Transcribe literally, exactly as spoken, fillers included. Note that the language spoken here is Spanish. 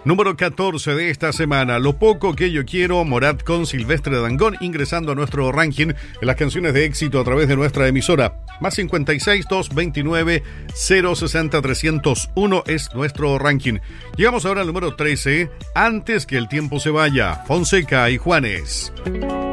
Número catorce de esta semana, Lo poco que yo quiero, Morat con Silvestre Dangond, ingresando a nuestro ranking en las canciones de éxito a través de nuestra emisora. Más cincuenta y seis, doscientos veintinueve, cero sesenta, trescientos uno es nuestro ranking. Llegamos ahora al número trece, Antes que el tiempo se vaya, Fonseca y Juanes.